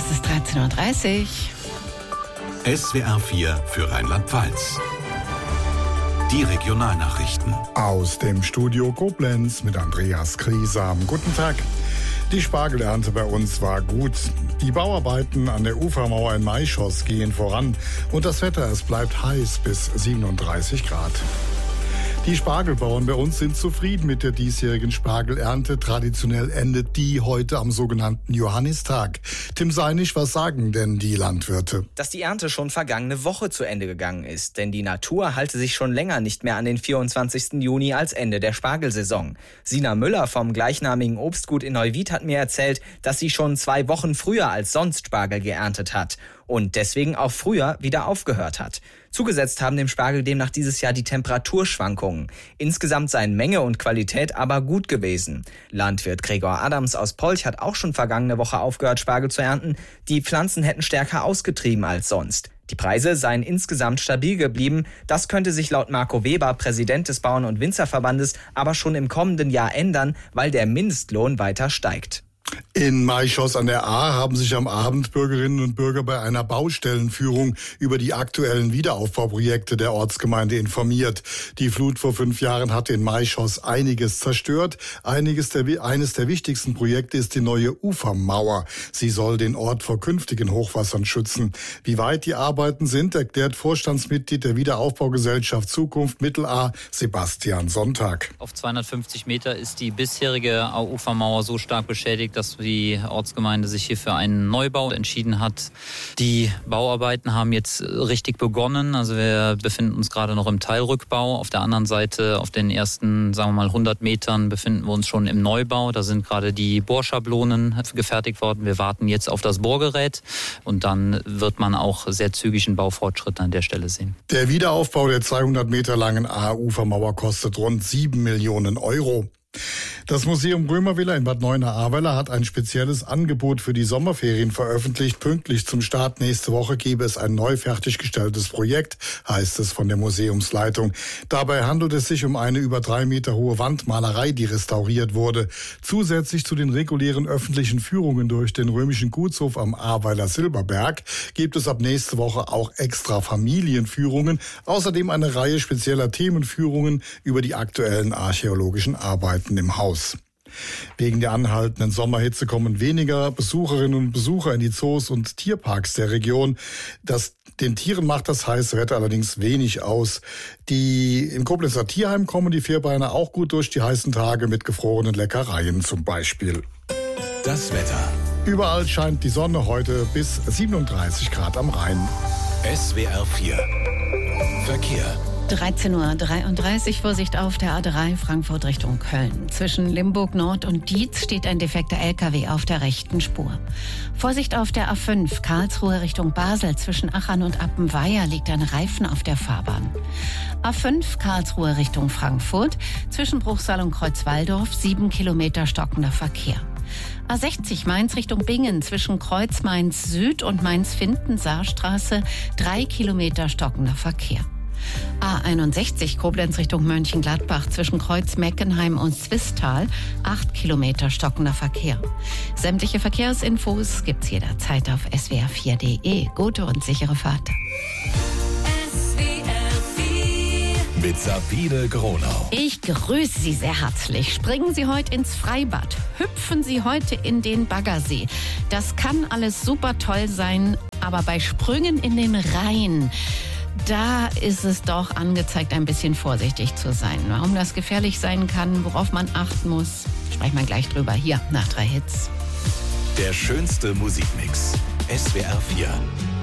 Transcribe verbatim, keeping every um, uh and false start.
Es ist dreizehn Uhr dreißig. S W R vier für Rheinland-Pfalz. Die Regionalnachrichten. Aus dem Studio Koblenz mit Andreas Kriesam. Guten Tag. Die Spargelernte bei uns war gut. Die Bauarbeiten an der Ufermauer in Maischoss gehen voran. Und das Wetter, es bleibt heiß bis siebenunddreißig Grad. Die Spargelbauern bei uns sind zufrieden mit der diesjährigen Spargelernte. Traditionell endet die heute am sogenannten Johannistag. Tim Seinisch, was sagen denn die Landwirte? Dass die Ernte schon vergangene Woche zu Ende gegangen ist. Denn die Natur halte sich schon länger nicht mehr an den vierundzwanzigsten Juni als Ende der Spargelsaison. Sina Müller vom gleichnamigen Obstgut in Neuwied hat mir erzählt, dass sie schon zwei Wochen früher als sonst Spargel geerntet hat. Und deswegen auch früher wieder aufgehört hat. Zugesetzt haben dem Spargel demnach dieses Jahr die Temperaturschwankungen. Insgesamt seien Menge und Qualität aber gut gewesen. Landwirt Gregor Adams aus Polch hat auch schon vergangene Woche aufgehört, Spargel zu ernten. Die Pflanzen hätten stärker ausgetrieben als sonst. Die Preise seien insgesamt stabil geblieben. Das könnte sich laut Marco Weber, Präsident des Bauern- und Winzerverbandes, aber schon im kommenden Jahr ändern, weil der Mindestlohn weiter steigt. In Maischoss an der Ahr haben sich am Abend Bürgerinnen und Bürger bei einer Baustellenführung über die aktuellen Wiederaufbauprojekte der Ortsgemeinde informiert. Die Flut vor fünf Jahren hat in Maischoss einiges zerstört. Einiges der, eines der wichtigsten Projekte ist die neue Ufermauer. Sie soll den Ort vor künftigen Hochwassern schützen. Wie weit die Arbeiten sind, erklärt Vorstandsmitglied der Wiederaufbaugesellschaft Zukunft Mittel-Ahr, Sebastian Sonntag. Auf zweihundertfünfzig Meter ist die bisherige Ufermauer so stark beschädigt, dass die Ortsgemeinde sich hier für einen Neubau entschieden hat. Die Bauarbeiten haben jetzt richtig begonnen. Also wir befinden uns gerade noch im Teilrückbau. Auf der anderen Seite, auf den ersten, sagen wir mal, hundert Metern befinden wir uns schon im Neubau. Da sind gerade die Bohrschablonen gefertigt worden. Wir warten jetzt auf das Bohrgerät und dann wird man auch sehr zügig einen Baufortschritt an der Stelle sehen. Der Wiederaufbau der zweihundert Meter langen Ahr-Ufermauer kostet rund sieben Millionen Euro. Das Museum Römervilla in Bad Neuenahr-Ahrweiler hat ein spezielles Angebot für die Sommerferien veröffentlicht. Pünktlich zum Start nächste Woche gebe es ein neu fertiggestelltes Projekt, heißt es von der Museumsleitung. Dabei handelt es sich um eine über drei Meter hohe Wandmalerei, die restauriert wurde. Zusätzlich zu den regulären öffentlichen Führungen durch den römischen Gutshof am Ahrweiler Silberberg gibt es ab nächste Woche auch extra Familienführungen. Außerdem eine Reihe spezieller Themenführungen über die aktuellen archäologischen Arbeiten im Haus. Wegen der anhaltenden Sommerhitze kommen weniger Besucherinnen und Besucher in die Zoos und Tierparks der Region. Das, den Tieren macht das heiße Wetter allerdings wenig aus. Die im Koblenzer Tierheim kommen die Vierbeiner auch gut durch die heißen Tage mit gefrorenen Leckereien zum Beispiel. Das Wetter. Überall scheint die Sonne heute bis siebenunddreißig Grad am Rhein. S W R vier. Verkehr. dreizehn Uhr dreiunddreißig, Vorsicht auf der A drei Frankfurt Richtung Köln. Zwischen Limburg Nord und Dietz steht ein defekter L K W auf der rechten Spur. Vorsicht auf der A fünf Karlsruhe Richtung Basel. Zwischen Achern und Appenweier liegt ein Reifen auf der Fahrbahn. A fünf Karlsruhe Richtung Frankfurt. Zwischen Bruchsal und Kreuzwaldorf sieben Kilometer stockender Verkehr. A sechzig Mainz Richtung Bingen. Zwischen Kreuz Mainz Süd und Mainz-Finten-Saarstraße drei Kilometer stockender Verkehr. A einundsechzig Koblenz Richtung Mönchengladbach zwischen Kreuz Meckenheim und Zwistal acht Kilometer stockender Verkehr. Sämtliche Verkehrsinfos gibt's jederzeit auf s w r vier punkt d e. Gute und sichere Fahrt. S W R vier mit Sabine Gronau. Ich grüße Sie sehr herzlich. Springen Sie heute ins Freibad. Hüpfen Sie heute in den Baggersee. Das kann alles super toll sein, aber bei Sprüngen in den Rhein, da ist es doch angezeigt, ein bisschen vorsichtig zu sein. Warum das gefährlich sein kann, worauf man achten muss, sprechen wir gleich drüber hier nach drei Hits. Der schönste Musikmix. S W R vier.